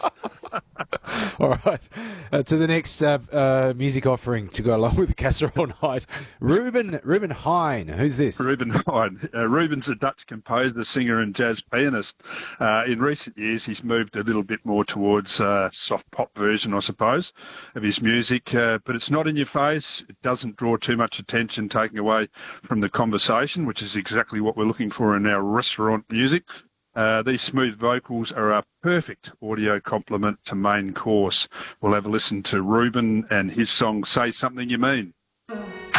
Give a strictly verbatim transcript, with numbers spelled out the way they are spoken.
All right. Uh, to the next uh, uh, music offering to go along with the Casserole Night. Ruben Ruben Hine. Who's this? Ruben Hine. Uh, Ruben's a Dutch composer, singer and jazz pianist. Uh, in recent years, he's moved a little bit more towards uh, soft pop version, I suppose, of his music. Uh, but it's not in your face. It doesn't draw too much attention, taking away from the conversation, which is exactly what we're looking for in our restaurant music. Uh, these smooth vocals are a perfect audio complement to main course. We'll have a listen to Ruben and his song, Say Something You Mean.